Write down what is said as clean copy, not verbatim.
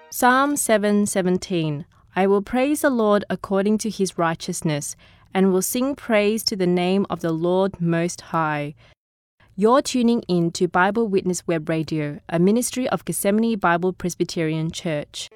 Psalm 7:17. I will praise the Lord according to his righteousness, and will sing praise to the name of the Lord Most High. You're tuning in to Bible Witness Web Radio, a ministry of Gethsemane Bible Presbyterian Church.